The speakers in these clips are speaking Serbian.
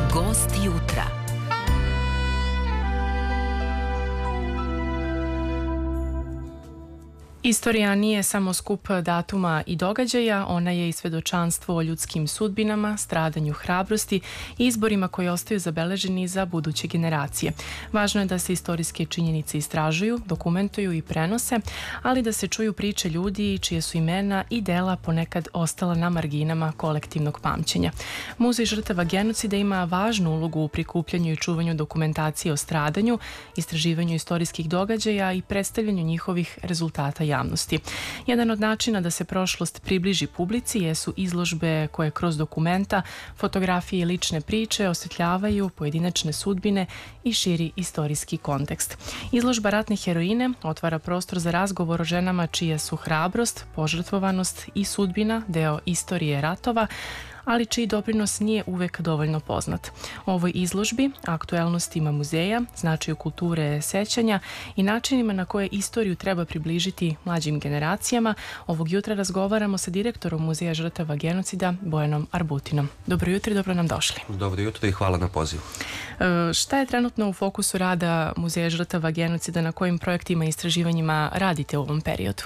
Gost jutra. Istorija nije samo skup datuma i događaja, ona je i svedočanstvo o ljudskim sudbinama, stradanju hrabrosti i izborima koji ostaju zabeleženi za buduće generacije. Važno je da se istorijske činjenice istražuju, dokumentuju i prenose, ali da se čuju priče ljudi čije su imena i dela ponekad ostala na marginama kolektivnog pamćenja. Muzej žrtava genocida ima važnu ulogu u prikupljanju i čuvanju dokumentacije o stradanju, istraživanju istorijskih događaja i predstavljanju njihovih rezultata javnosti. Jedan od načina da se prošlost približi publici jesu izložbe koje kroz dokumenta, fotografije i lične priče osvetljavaju pojedinačne sudbine i širi istorijski kontekst. Izložba Ratne heroine otvara prostor za razgovor o ženama čije su hrabrost, požrtvovanost i sudbina deo istorije ratova, ali čiji doprinos nije uvek dovoljno poznat. O ovoj izložbi, aktuelnostima muzeja, značaju kulture sećanja i načinima na koje istoriju treba približiti mlađim generacijama, ovog jutra razgovaramo sa direktorom Muzeja žrtava genocida Bojanom Arbutinom. Dobro jutro i dobro nam došli. Dobro jutro i hvala na pozivu. Šta je trenutno u fokusu rada Muzeja žrtava genocida, na kojim projektima i istraživanjima radite u ovom periodu?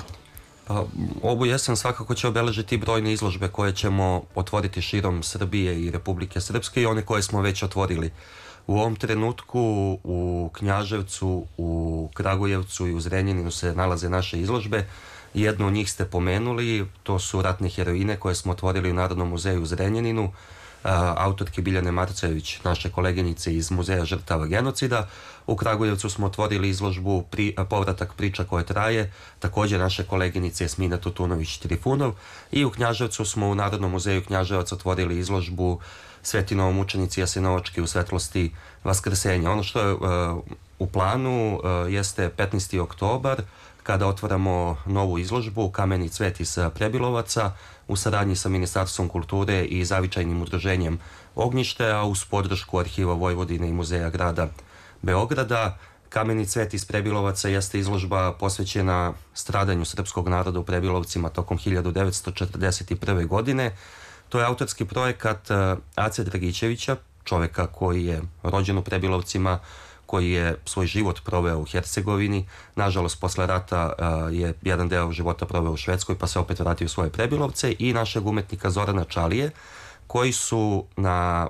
Ovu jesen svakako će obeležiti brojne izložbe koje ćemo otvoriti širom Srbije i Republike Srpske i one koje smo već otvorili. U ovom trenutku u Knjaževcu, u Kragujevcu i u Zrenjaninu se nalaze naše izložbe. Jednu od njih ste pomenuli, to su Ratne heroine koje smo otvorili u Narodnom muzeju u Zrenjaninu, autorke Biljane Marcević, naše koleginice iz Muzeja žrtava genocida. U Kragujevcu smo otvorili izložbu Povratak priča koje traje, također naše koleginice Jasmina Tutunović-Trifunov, i u Knjaževcu smo u Narodnom muzeju Knjaževac otvorili izložbu Sveti novomučenici Jasenovački u svetlosti Vaskrsenja. Ono što je u planu jeste 15. oktobar, kada otvaramo novu izložbu Kameni cvet iz Prebilovaca u saradnji sa Ministarstvom kulture i zavičajnim udruženjem Ognjište, a uz podršku Arhiva Vojvodine i Muzeja grada Beograda. Kameni cvet iz Prebilovaca jeste izložba posvećena stradanju srpskog naroda u Prebilovcima tokom 1941. godine. To je autorski projekat Ace Dragićevića, čoveka koji je rođen u Prebilovcima, koji je svoj život proveo u Hercegovini. Nažalost, posle rata je jedan deo života proveo u Švedskoj, pa se opet vratio u svoje Prebilovce, i našeg umetnika Zorana Čalije, koji su na